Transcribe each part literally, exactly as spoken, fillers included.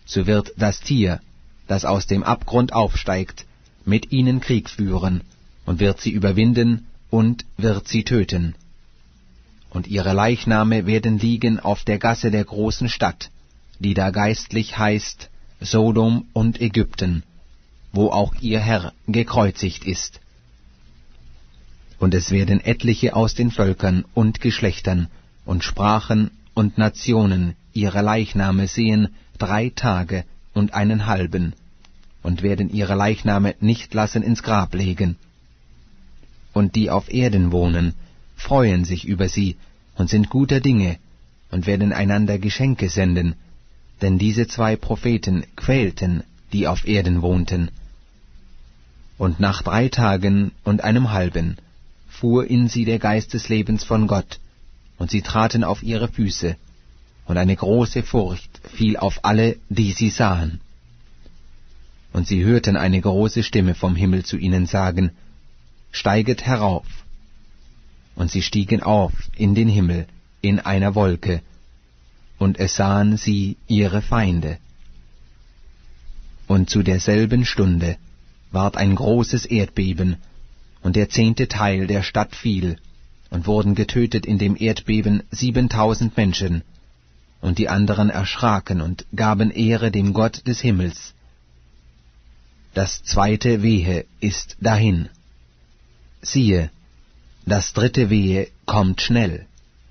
so wird das Tier, das aus dem Abgrund aufsteigt, mit ihnen Krieg führen und wird sie überwinden und wird sie töten. Und ihre Leichname werden liegen auf der Gasse der großen Stadt, die da geistlich heißt Sodom und Ägypten, wo auch ihr Herr gekreuzigt ist. Und es werden etliche aus den Völkern und Geschlechtern und Sprachen und Nationen ihre Leichname sehen drei Tage und einen halben, und werden ihre Leichname nicht lassen ins Grab legen. Und die auf Erden wohnen, freuen sich über sie und sind guter Dinge und werden einander Geschenke senden, denn diese zwei Propheten quälten, die auf Erden wohnten. Und nach drei Tagen und einem halben fuhr in sie der Geist des Lebens von Gott, und sie traten auf ihre Füße, und eine große Furcht fiel auf alle, die sie sahen. Und sie hörten eine große Stimme vom Himmel zu ihnen sagen, »Steiget herauf!« Und sie stiegen auf in den Himmel in einer Wolke, und es sahen sie ihre Feinde. Und zu derselben Stunde ward ein großes Erdbeben, und der zehnte Teil der Stadt fiel, und wurden getötet in dem Erdbeben siebentausend Menschen, und die anderen erschraken und gaben Ehre dem Gott des Himmels. Das zweite Wehe ist dahin. Siehe, das dritte Wehe kommt schnell.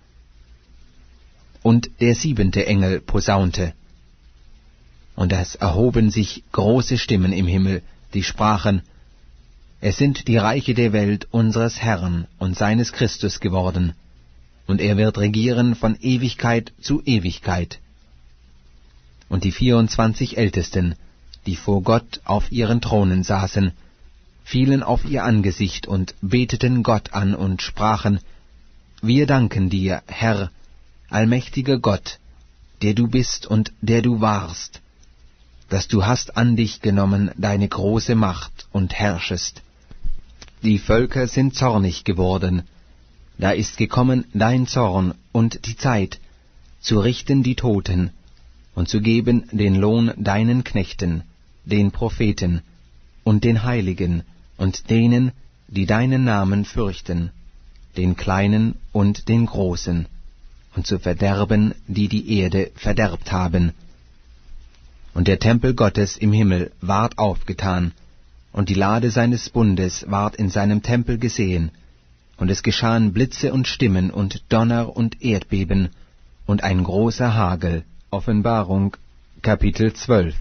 Und der siebente Engel posaunte, und es erhoben sich große Stimmen im Himmel, die sprachen, es sind die Reiche der Welt unseres Herrn und seines Christus geworden, und er wird regieren von Ewigkeit zu Ewigkeit. Und die vierundzwanzig Ältesten, die vor Gott auf ihren Thronen saßen, fielen auf ihr Angesicht und beteten Gott an und sprachen, wir danken dir, Herr, allmächtiger Gott, der du bist und der du warst, dass du hast an dich genommen deine große Macht und herrschest. Die Völker sind zornig geworden, da ist gekommen dein Zorn und die Zeit, zu richten die Toten und zu geben den Lohn deinen Knechten, den Propheten und den Heiligen und denen, die deinen Namen fürchten, den Kleinen und den Großen, und zu verderben, die die Erde verderbt haben. Und der Tempel Gottes im Himmel ward aufgetan, und die Lade seines Bundes ward in seinem Tempel gesehen, und es geschahen Blitze und Stimmen und Donner und Erdbeben und ein großer Hagel. Offenbarung, Kapitel zwölf.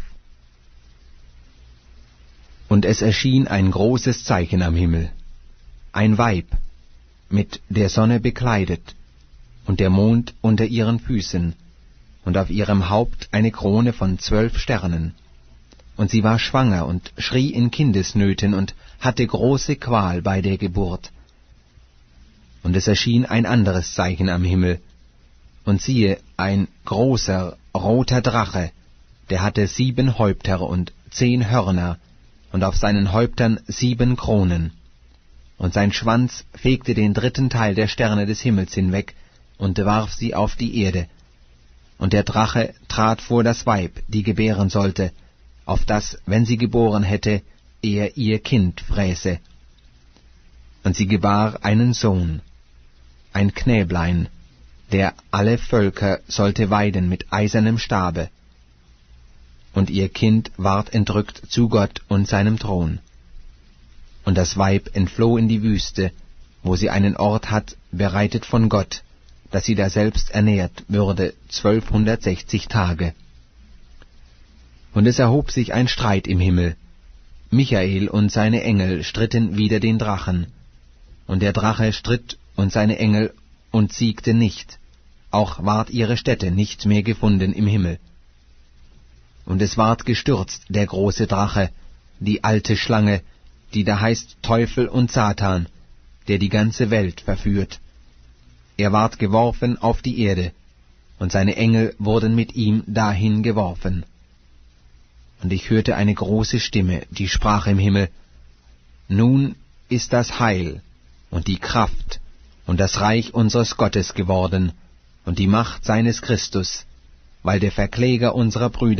Und es erschien ein großes Zeichen am Himmel, ein Weib, mit der Sonne bekleidet, und der Mond unter ihren Füßen, und auf ihrem Haupt eine Krone von zwölf Sternen. Und sie war schwanger und schrie in Kindesnöten und hatte große Qual bei der Geburt. Und es erschien ein anderes Zeichen am Himmel, und siehe, ein großer, roter Drache, der hatte sieben Häupter und zehn Hörner, und auf seinen Häuptern sieben Kronen. Und sein Schwanz fegte den dritten Teil der Sterne des Himmels hinweg, und warf sie auf die Erde. Und der Drache trat vor das Weib, die gebären sollte, auf das, wenn sie geboren hätte, er ihr Kind fräße. Und sie gebar einen Sohn, ein Knäblein, der alle Völker sollte weiden mit eisernem Stabe. Und ihr Kind ward entrückt zu Gott und seinem Thron. Und das Weib entfloh in die Wüste, wo sie einen Ort hat, bereitet von Gott, dass sie daselbst ernährt würde zwölfhundertsechzig Tage. Und es erhob sich ein Streit im Himmel. Michael und seine Engel stritten wider den Drachen. Und der Drache stritt und seine Engel und siegte nicht, auch ward ihre Stätte nicht mehr gefunden im Himmel. Und es ward gestürzt, der große Drache, die alte Schlange, die da heißt Teufel und Satan, der die ganze Welt verführt. Er ward geworfen auf die Erde, und seine Engel wurden mit ihm dahin geworfen. Und ich hörte eine große Stimme, die sprach im Himmel, nun ist das Heil und die Kraft und das Reich unseres Gottes geworden und die Macht seines Christus, weil der Verkläger unserer Brüder